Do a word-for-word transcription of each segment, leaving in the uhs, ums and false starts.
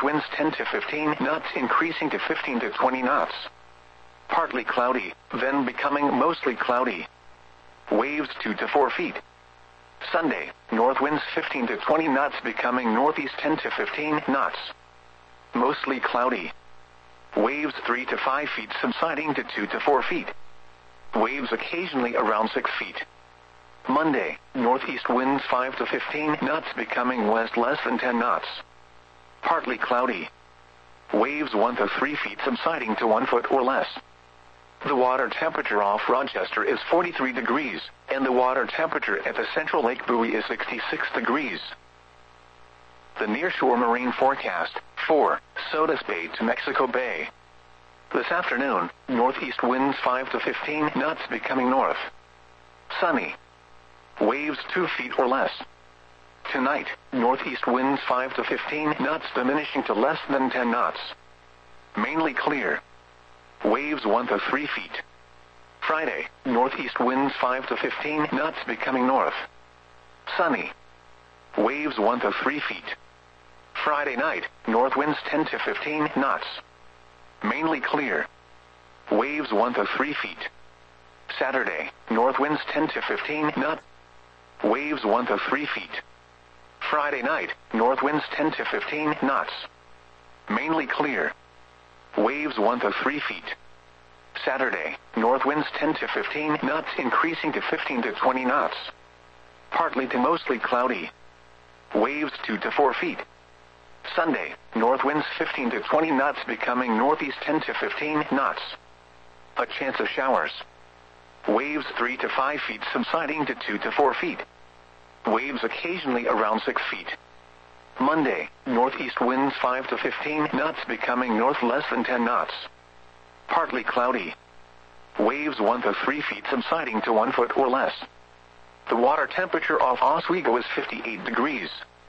winds ten to fifteen knots increasing to fifteen to twenty knots. Partly cloudy, then becoming mostly cloudy. Waves two to four feet. Sunday, north winds fifteen to twenty knots becoming northeast ten to fifteen knots. Mostly cloudy. Waves three to five feet subsiding to two to four feet. Waves occasionally around six feet. Monday, northeast winds five to fifteen knots becoming west less than ten knots. Partly cloudy. Waves one to three feet subsiding to one foot or less. The water temperature off Rochester is forty-three degrees, and the water temperature at the Central Lake buoy is sixty-six degrees. The nearshore marine forecast, for Sodus Bay to Mexico Bay. This afternoon, northeast winds five to fifteen knots becoming north. Sunny. Waves two feet or less. Tonight, northeast winds five to fifteen knots diminishing to less than ten knots. Mainly clear. Waves one to three feet. Friday, northeast winds five to fifteen knots becoming north. Sunny. Waves one to three feet. Friday night, north winds ten to fifteen knots. Mainly clear. Waves one to three feet. Saturday, north winds ten to fifteen knots. Waves one to three feet. Friday night, north winds ten to fifteen knots. Mainly clear. Waves one to three feet. Saturday, north winds ten to fifteen knots increasing to fifteen to twenty knots. Partly to mostly cloudy. Waves two to four feet. Sunday, north winds fifteen to twenty knots becoming northeast ten to fifteen knots. A chance of showers. Waves three to five feet subsiding to two to four feet. Waves occasionally around six feet. Monday, northeast winds five to fifteen knots becoming north less than ten knots. Partly cloudy. Waves one to three feet subsiding to one foot or less. The water temperature off Oswego is fifty-eight degrees.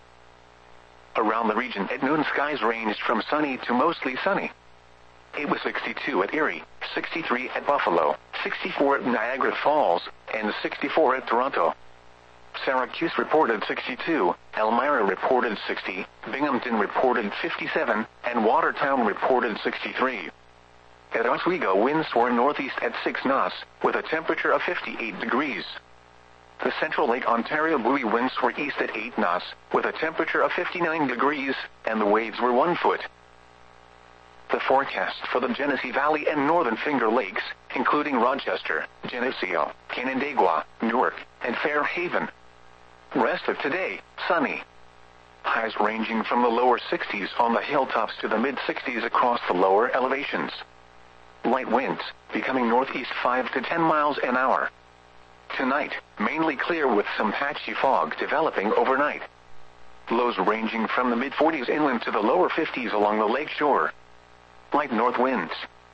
Around the region at noon, skies ranged from sunny to mostly sunny. It was sixty-two at Erie, sixty-three at Buffalo, sixty-four at Niagara Falls, and sixty-four at Toronto. Syracuse reported sixty-two, Elmira reported sixty, Binghamton reported fifty-seven, and Watertown reported sixty-three. At Oswego, winds were northeast at six knots, with a temperature of fifty-eight degrees. The Central Lake Ontario buoy winds were east at eight knots, with a temperature of fifty-nine degrees, and the waves were one foot. The forecast for the Genesee Valley and Northern Finger Lakes, including Rochester, Geneseo, Canandaigua, Newark, and Fairhaven. Rest of today, sunny. Highs ranging from the lower sixties on the hilltops to the mid-sixties across the lower elevations. Light winds, becoming northeast five to ten miles an hour. Tonight, mainly clear with some patchy fog developing overnight. Lows ranging from the mid-forties inland to the lower fifties along the lake shore. Light north winds.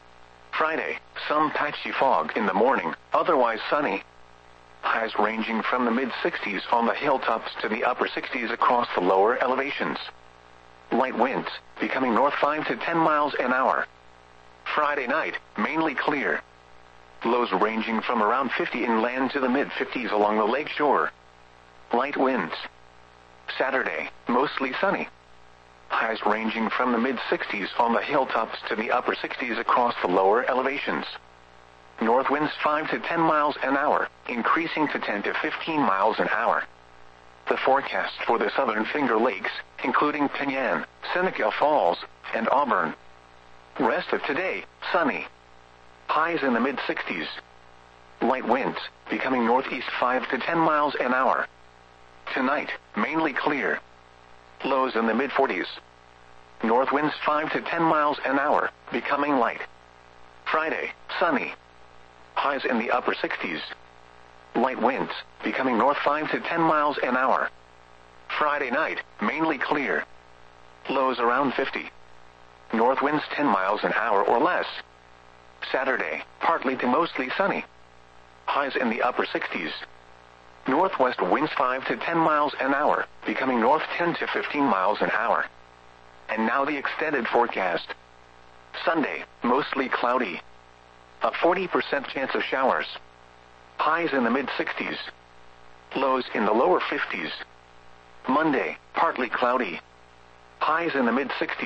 Friday, some patchy fog in the morning, otherwise sunny. Highs ranging from the mid-sixties on the hilltops to the upper sixties across the lower elevations. Light winds, becoming north five to ten miles an hour. Friday night, mainly clear. Lows ranging from around fifty inland to the mid-fifties along the lake shore. Light winds. Saturday, mostly sunny. Highs ranging from the mid-sixties on the hilltops to the upper sixties across the lower elevations. North winds five to ten miles an hour, increasing to ten to fifteen miles an hour. The forecast for the Southern Finger Lakes, including Penyan, Seneca Falls, and Auburn. Rest of today, sunny. Highs in the mid-sixties. Light winds, becoming northeast five to ten miles an hour. Tonight, mainly clear. Lows in the mid-forties. North winds five to ten miles an hour, becoming light. Friday, sunny. Highs in the upper sixties. Light winds, becoming north five to ten miles an hour. Friday night, mainly clear. Lows around fifty. North winds ten miles an hour or less. Saturday, partly to mostly sunny. Highs in the upper sixties. Northwest winds five to ten miles an hour, becoming north ten to fifteen miles an hour. And now the extended forecast. Sunday, mostly cloudy. A forty percent chance of showers. Highs in the mid-sixties. Lows in the lower fifties. Monday, partly cloudy. Highs in the mid-sixties.